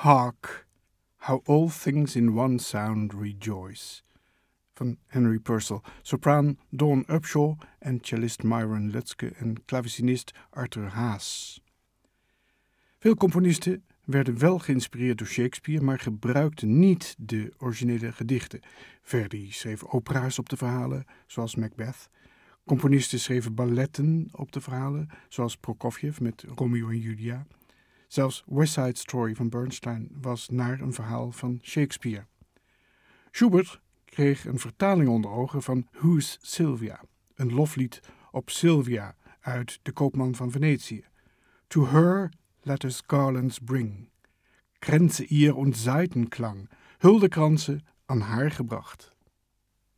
Hark, how all things in one sound rejoice. Van Henry Purcell, sopraan Dawn Upshaw en cellist Myron Lutske en klavecinist Arthur Haas. Veel componisten werden wel geïnspireerd door Shakespeare, maar gebruikten niet de originele gedichten. Verdi schreef opera's op de verhalen, zoals Macbeth. Componisten schreven balletten op de verhalen, zoals Prokofjev met Romeo en Julia. Zelfs West Side Story van Bernstein was naar een verhaal van Shakespeare. Schubert kreeg een vertaling onder ogen van Who's Sylvia, een loflied op Sylvia uit De Koopman van Venetië. To her let us garlands bring, Kränze ihr und Saitenklang, huldekransen aan haar gebracht.